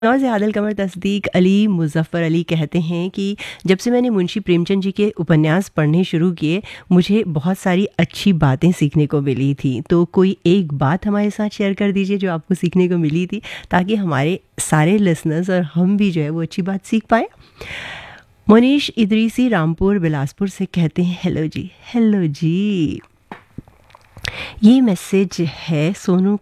और से आदिल कमर तस्दीक अली मुज़फ़्फ़र अली कहते हैं कि जब से मैंने मुंशी प्रेमचंद जी के उपन्यास पढ़ने शुरू किए मुझे बहुत सारी अच्छी बातें सीखने को मिली थी। तो कोई एक बात हमारे साथ शेयर कर दीजिए जो आपको सीखने को मिली थी, ताकि हमारे सारे लिसनर्स और हम भी जो है वो अच्छी बात सीख पाएँ। मोनीश इदरीसी रामपुर बिलासपुर से कहते हैं हेलो जी। ये मैसेज है सोनू